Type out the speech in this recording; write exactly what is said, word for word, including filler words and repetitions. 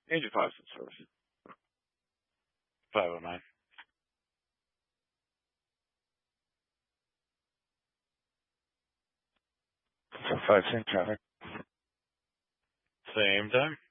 Agent five in service. five oh nine. five same traffic. Same time.